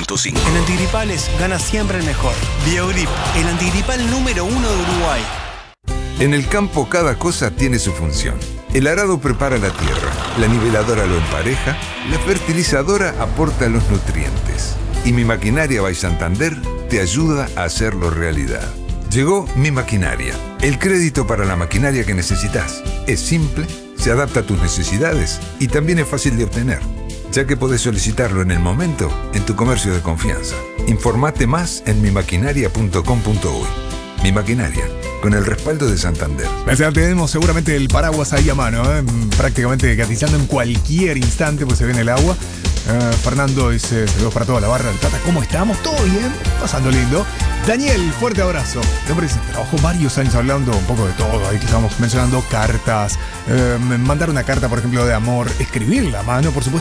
100.5. En antigripales gana siempre el mejor. Biogrip, el antigripal número 1 de Uruguay. En el campo cada cosa tiene su función. El arado prepara la tierra, la niveladora lo empareja, la fertilizadora aporta los nutrientes. Y Mi Maquinaria by Santander te ayuda a hacerlo realidad. Llegó Mi Maquinaria, el crédito para la maquinaria que necesitas. Es simple, se adapta a tus necesidades y también es fácil de obtener, ya que podés solicitarlo en el momento en tu comercio de confianza. Informate más en mimaquinaria.com.uy. Mi Maquinaria, con el respaldo de Santander. Tenemos seguramente el paraguas ahí a mano, prácticamente gatizando en cualquier instante, pues se viene el agua. Fernando dice, saludos para toda la barra del Tata, ¿cómo estamos? ¿Todo bien? Pasando lindo. Daniel, fuerte abrazo. El hombre dice, trabajó varios años hablando un poco de todo. Ahí que estamos mencionando cartas, mandar una carta, por ejemplo, de amor, escribirla a mano, por supuesto.